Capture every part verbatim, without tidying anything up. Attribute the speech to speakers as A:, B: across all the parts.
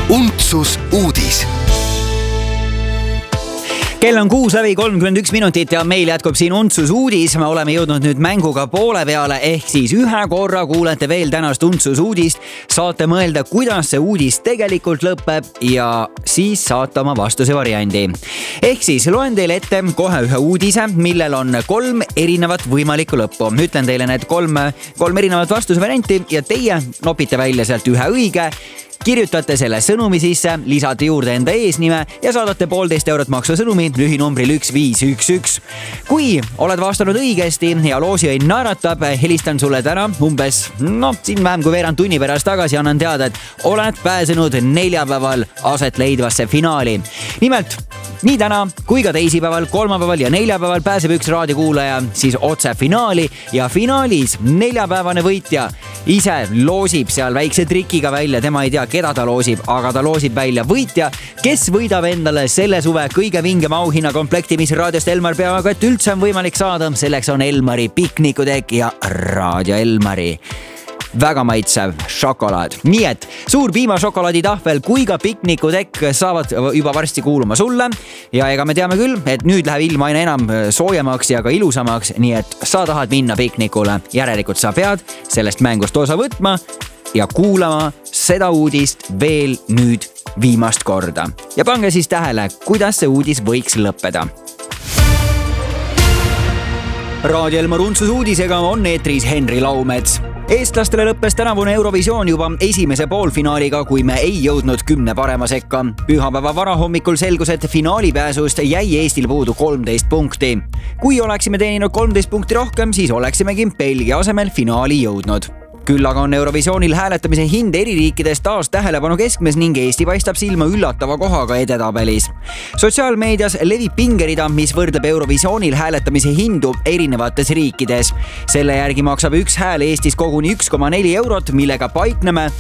A: Untsus uudis.
B: Kell on kuus läbi kolmkümmend üks minutit ja meil jätkub siin Untsus uudis. Me oleme jõudnud nüüd mänguga poole peale, ehk siis ühe korra kuulete veel tänast Untsus uudist. Saate mõelda, kuidas see uudis tegelikult lõpeb ja siis saate oma vastuse variandi. Ehk siis loen teile ette kohe ühe uudise, millel on kolm erinevat võimalikku lõppu. Ütlen teile need kolm, kolm erinevat vastuse varianti ja teie nopite välja sealt ühe õige. Kirjutate selle sõnumi sisse, lisate juurde enda eesnime ja saadate poolteist eurot maksva sõnumi lühinumbril üks viis üks üks. Kui oled vastanud õigesti ja loosiõnn naeratab, helistan sulle täna umbes, no siin vähem kui veerand tunni pärast tagasi annan teada, et oled pääsenud neljapäeval aset leidvasse finaali. Nimelt, nii täna kui ka teisipäeval, kolmapäeval ja neljapäeval pääseb üks raadiokuulaja siis otse finaali ja finaalis neljapäevane võitja ise loosib seal väikse trikiga välja, tema ei tea, keda ta loosib, aga ta loosib välja võitja, kes võidab endale selle suve kõige vingem auhinna komplekti, mis raadiost Elmar peaaegu et üldse on võimalik saada. Selleks on Elmari piknikutekk ja Raadio Elmari väga maitsev šokolaad. Nii et suur piimašokolaadi tahvel kui ka piknikutekk saavad juba varsti kuuluma sulle. Ja ega me teame küll, et nüüd läheb ilm aina enam soojemaks ja ka ilusamaks, nii et sa tahad minna piknikule. Järelikult sa pead sellest mängust osa võtma ja kuulama seda uudist veel nüüd viimast korda. Ja pange siis tähele, kuidas see uudis võiks lõppeda. Raadio Elmar Untsus uudisega on eetris Henri Laumets. Eestlastele lõppes tänavune Eurovisioon juba esimese poolfinaaliga, kui me ei jõudnud kümne parema sekka. Pühapäeva varahommikul selgus, et finaalipääsust jäi Eestil puudu kolmteist punkti. Kui oleksime teeninud kolmteist punkti rohkem, siis oleksimegi Belgia asemel finaali jõudnud. Küll aga on Eurovisioonil hääletamise hind eri riikides taas tähelepanu keskmes ning Eesti paistab silma üllatava kohaga edetabelis. Sotsiaalmeedias levib pingerida, mis võrdleb Eurovisioonil hääletamise hindu erinevates riikides. Selle järgi maksab üks hääl Eestis koguni üks koma neli eurot, millega paikneme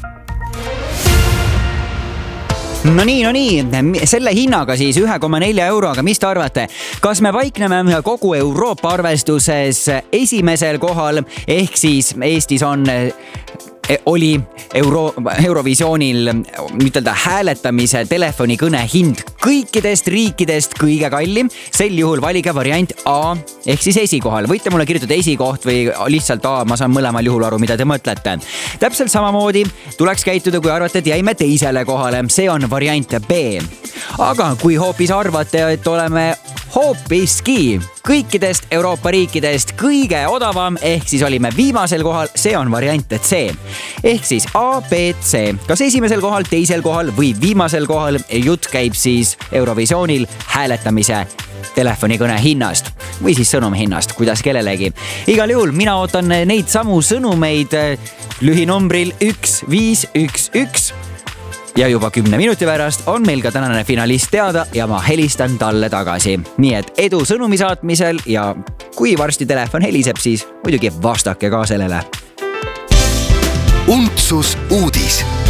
B: No nii, no nii, selle hinnaga siis üks koma neli euroga, mis te arvate? Kas me paikneme kogu Euroopa arvestuses esimesel kohal, ehk siis Eestis on, oli Euro, Eurovisioonil ütelda, hääletamise telefonikõne hind kõikidest riikidest kõige kallim? Sel juhul valige variant A ehk siis esikohal. Võite mulle kirjutada esikoht või lihtsalt A, ma saan mõlemal juhul aru, mida te mõtlete. Täpselt samamoodi tuleks käituda, kui arvate, et jäime teisele kohale. See on variant B. Aga kui hoopis arvate, et oleme hoopiski kõikidest Euroopa riikidest kõige odavam, ehk siis olime viimasel kohal, see on variant C. Ehk siis A, B, C. Kas esimesel kohal, teisel kohal või viimasel kohal? Jutt käib siis Eurovisioonil hääletamise telefonikõne hinnast või siis sõnumi hinnast, kuidas kellelegi. Igal juhul mina ootan neid samu sõnumeid lühinumbril üks viis üks üks. Ja juba kümne minuti pärast on meil ka tänane finalist teada ja ma helistan talle tagasi. Nii et edu sõnumi saatmisel ja kui varsti telefon heliseb, siis muidugi vastake ka sellele.
A: Untsus uudis.